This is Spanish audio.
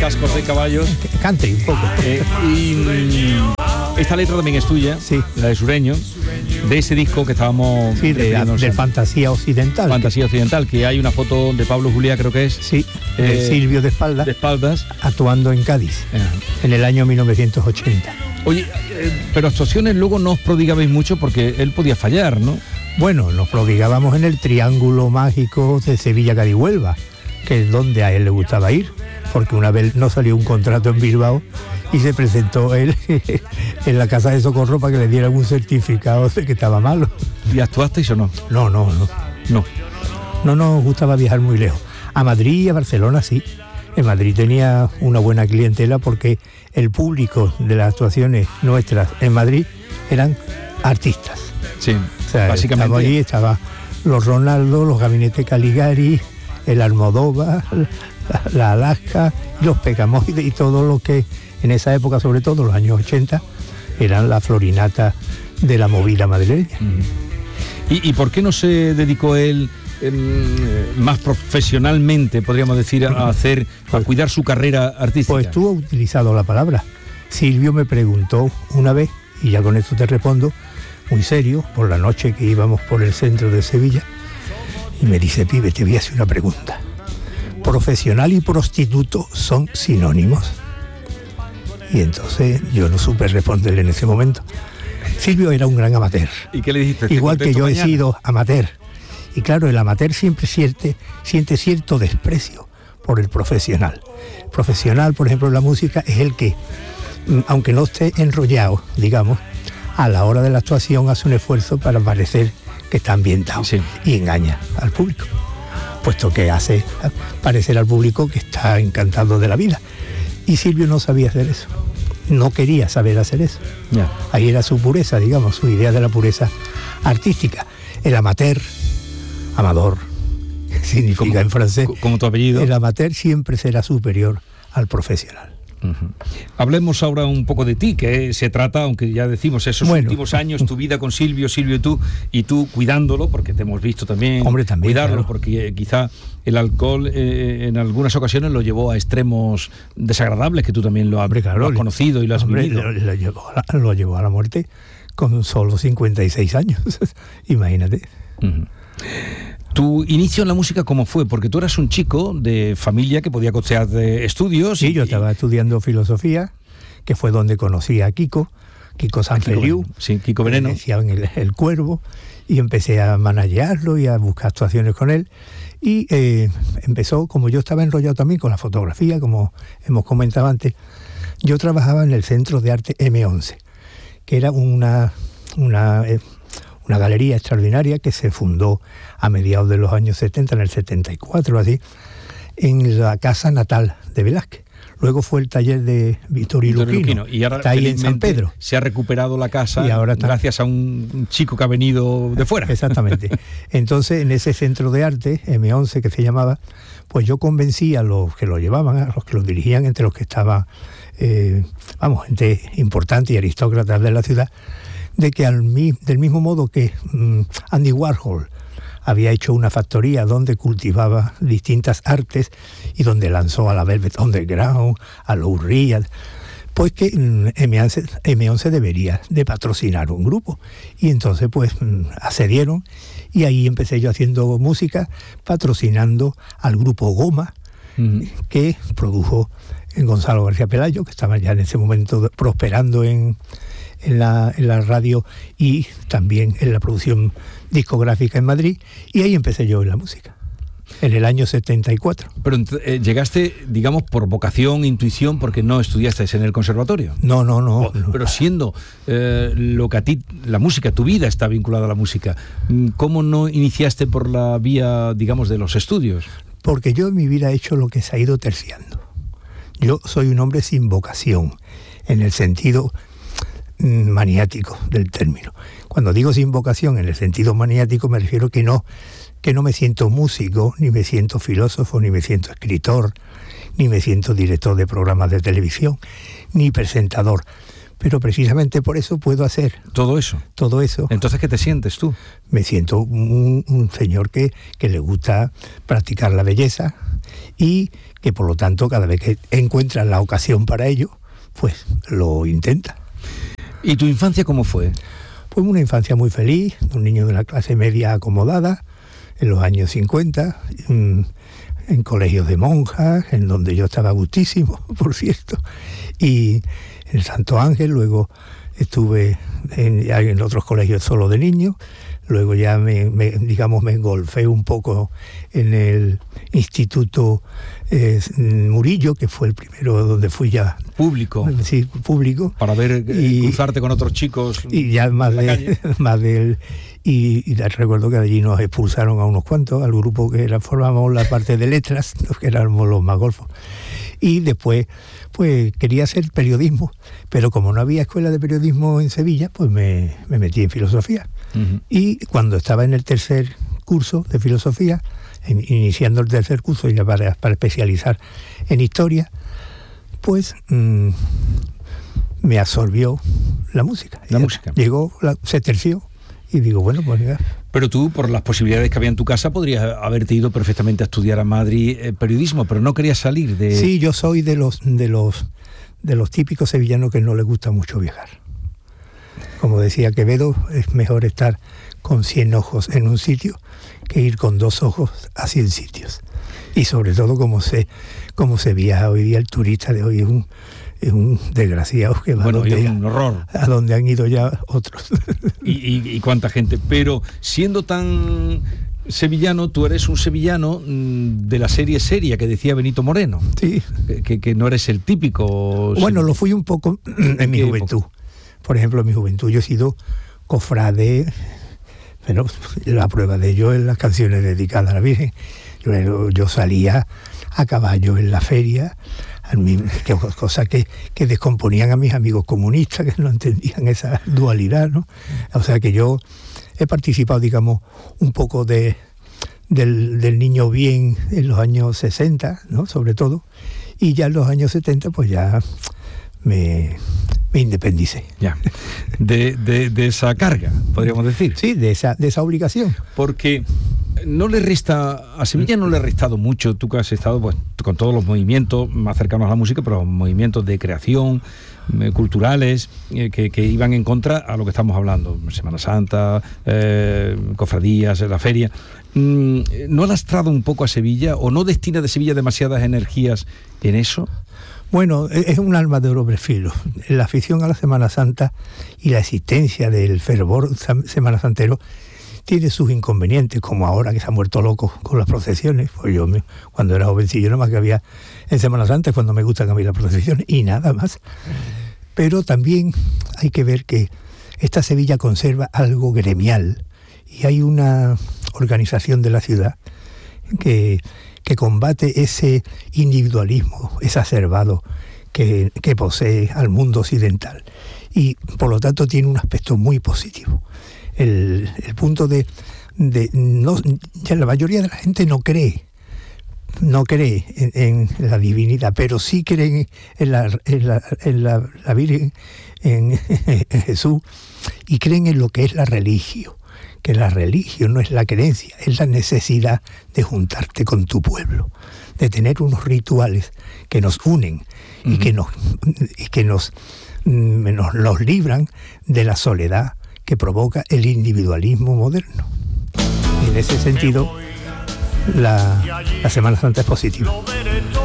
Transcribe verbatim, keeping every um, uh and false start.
cascos de caballos. Cante un poco. Eh, y mm, esta letra también es tuya, sí, la de Sureño, de ese disco que estábamos... Sí, de, de, de Fantasía Occidental. Fantasía Occidental, que hay una foto de Pablo Juliá, creo que es. Sí, eh, de Silvio de espaldas. De espaldas. Actuando en Cádiz, Ajá. en el año mil novecientos ochenta. Oye, eh, pero actuaciones luego no os prodigabais mucho porque él podía fallar, ¿no? Bueno, nos prodigábamos en el triángulo mágico de Sevilla, Cádiz, Huelva, que es donde a él le gustaba ir, porque una vez no salió un contrato en Bilbao y se presentó él en la casa de socorro para que le dieran un certificado de que estaba malo. ¿Y actuasteis o no? No, no, no. No. No nos gustaba viajar muy lejos. A Madrid y a Barcelona sí. En Madrid tenía una buena clientela porque el público de las actuaciones nuestras en Madrid eran artistas. Sí, o sea, básicamente. Estaba allí, estaba los Ronaldo, los Gabinetes Caligari, el Almodóvar, la, la Alaska, los Pecamoides y todo lo que en esa época, sobre todo los años ochenta, eran la florinata de la movida madrileña. Mm. ¿Y, ¿Y por qué no se dedicó él eh, más profesionalmente, podríamos decir, a hacer, a cuidar su carrera artística? Pues tú has utilizado la palabra. Silvio me preguntó una vez, y ya con esto te respondo, muy serio, por la noche que íbamos por el centro de Sevilla, y me dice: pibe, te voy a hacer una pregunta. ¿Profesional y prostituto son sinónimos? Y entonces yo no supe responderle en ese momento. Silvio era un gran amateur. ¿Y qué le dijiste? Igual que yo mañana? He sido amateur. Y claro, el amateur siempre siente, siente cierto desprecio por el profesional. El profesional, por ejemplo, en la música, es el que, aunque no esté enrollado, digamos, a la hora de la actuación hace un esfuerzo para parecer que está ambientado, sí, y engaña al público, puesto que hace parecer al público que está encantado de la vida. Y Silvio no sabía hacer eso, no quería saber hacer eso. Yeah. Ahí era su pureza, digamos, su idea de la pureza artística. El amateur, amador, significa como, en francés, como tu apellido. El amateur siempre será superior al profesional. Uh-huh. Hablemos ahora un poco de ti, que se trata, aunque ya decimos esos bueno. últimos años, tu vida con Silvio, Silvio y tú, y tú cuidándolo, porque te hemos visto también, Hombre, también cuidarlo, claro. porque eh, quizá el alcohol eh, en algunas ocasiones lo llevó a extremos desagradables, que tú también lo, hombre, claro, lo has conocido y lo has hombre, vivido. Lo, lo, llevó a la, lo llevó a la muerte con solo cincuenta y seis años, imagínate. Uh-huh. ¿Tu inicio en la música cómo fue? Porque tú eras un chico de familia que podía costear de estudios. Sí, y, yo estaba estudiando filosofía, que fue donde conocí a Kiko, Kiko Sanfeliu, sí, Kiko Veneno. Me decían el, el Cuervo, y empecé a managearlo y a buscar actuaciones con él. Y eh, empezó, como yo estaba enrollado también con la fotografía, como hemos comentado antes, yo trabajaba en el Centro de Arte eme once, que era una... una eh, una galería extraordinaria que se fundó a mediados de los años setenta, en el setenta y cuatro, así, en la casa natal de Velázquez. Luego fue el taller de Vittorio Luquino, y ahora está ahí en San Pedro. Se ha recuperado la casa y ahora está... gracias a un chico que ha venido de fuera. Exactamente. Entonces, en ese centro de arte, eme once que se llamaba, pues yo convencí a los que lo llevaban, a los que lo dirigían, entre los que estaban, eh, vamos, gente importante y aristócratas de la ciudad, de que al, del mismo modo que um, Andy Warhol había hecho una factoría donde cultivaba distintas artes y donde lanzó a la Velvet Underground, a Lou Reed, pues que um, eme once debería de patrocinar un grupo. Y entonces pues um, accedieron, y ahí empecé yo haciendo música, patrocinando al grupo Goma, mm. que produjo en Gonzalo García Pelayo, que estaba ya en ese momento prosperando en... En la, en la radio y también en la producción discográfica en Madrid, y ahí empecé yo en la música, en el año setenta y cuatro. Pero eh, llegaste, digamos, por vocación, intuición, porque no estudiaste en el conservatorio. No, no, no. O, no. Pero siendo eh, lo que a ti, la música, tu vida está vinculada a la música, ¿cómo no iniciaste por la vía, digamos, de los estudios? Porque yo en mi vida he hecho lo que se ha ido terciando. Yo soy un hombre sin vocación, en el sentido maniático del término. Cuando digo sin vocación en el sentido maniático, me refiero que no, que no me siento músico, ni me siento filósofo, ni me siento escritor, ni me siento director de programas de televisión, ni presentador. Pero precisamente por eso puedo hacer todo eso. Todo eso. Entonces, ¿qué te sientes tú? Me siento un, un señor que, que le gusta practicar la belleza, y que por lo tanto cada vez que encuentra la ocasión para ello, pues lo intenta. ¿Y tu infancia cómo fue? Pues una infancia muy feliz, un niño de la clase media acomodada, en los años cincuenta, en, en colegios de monjas, en donde yo estaba gustísimo, por cierto, y en el Santo Ángel. Luego estuve en, en otros colegios solo de niños. Luego ya me, me digamos me engolfé un poco en el Instituto eh, Murillo, que fue el primero donde fui ya público. Sí, público. Para ver eh, y, cruzarte con otros chicos. Y ya más de más del y, y recuerdo que allí nos expulsaron a unos cuantos, al grupo que era, formábamos la parte de letras, que éramos los más golfos. Y después pues quería hacer periodismo, pero como no había escuela de periodismo en Sevilla, pues me, me metí en filosofía. Uh-huh. Y cuando estaba en el tercer curso de filosofía, en, iniciando el tercer curso ya para, para especializar en historia, pues mmm, me absorbió la música. La música. Llegó, la, se terció y digo, bueno, pues ya. Pero tú, por las posibilidades que había en tu casa, podrías haberte ido perfectamente a estudiar a Madrid eh, periodismo, pero no querías salir de... Sí, yo soy de los de los de los típicos sevillanos que no les gusta mucho viajar. Como decía Quevedo, es mejor estar con cien ojos en un sitio que ir con dos ojos a cien sitios. Y sobre todo como se como se viaja hoy día, el turista de hoy es un es un desgraciado que va bueno, a, donde es un horror. a donde han ido ya otros. Y, y, y cuánta gente. Pero siendo tan sevillano, tú eres un sevillano de la serie seria que decía Benito Moreno. Sí. Que, que no eres el típico... Bueno, lo fui un poco en mi juventud. Época? Por ejemplo, en mi juventud yo he sido cofrade, pero la prueba de ello es las canciones dedicadas a la Virgen. Yo, yo salía a caballo en la feria, cosas que, que descomponían a mis amigos comunistas, que no entendían esa dualidad, ¿no? O sea que yo he participado, digamos, un poco de del, del niño bien en los años sesenta, ¿no? Sobre todo, y ya en los años setenta pues ya me, me independicé. Ya, de, de, de esa carga, podríamos decir. Sí, de esa, de esa obligación. Porque no le resta, a Sevilla no le ha restado mucho, tú que has estado pues con todos los movimientos más cercanos a la música, pero movimientos de creación, eh, culturales, eh, que, que iban en contra a lo que estamos hablando, Semana Santa, eh, cofradías, la feria. Mm, ¿No ha lastrado un poco a Sevilla o no destina de Sevilla demasiadas energías en eso? Bueno, es un alma de doble filo. La afición a la Semana Santa y la existencia del fervor semana santero tiene sus inconvenientes, como ahora que se ha muerto loco con las procesiones. Pues yo, cuando era jovencillo, nada más que había en Semana Santa, es cuando me gustan a mí las procesiones, y nada más. Pero también hay que ver que esta Sevilla conserva algo gremial, y hay una organización de la ciudad que, que combate ese individualismo exacerbado que, que posee al mundo occidental, y por lo tanto tiene un aspecto muy positivo. El, el punto de, de no, ya la mayoría de la gente no cree, no cree en, en la divinidad, pero sí creen en la, en la, en la, la Virgen, en, en Jesús, y creen en lo que es la religión, que la religión no es la creencia, es la necesidad de juntarte con tu pueblo, de tener unos rituales que nos unen uh-huh. y que nos y que nos, nos, nos libran de la soledad que provoca el individualismo moderno. Y en ese sentido, la, la Semana Santa es positiva.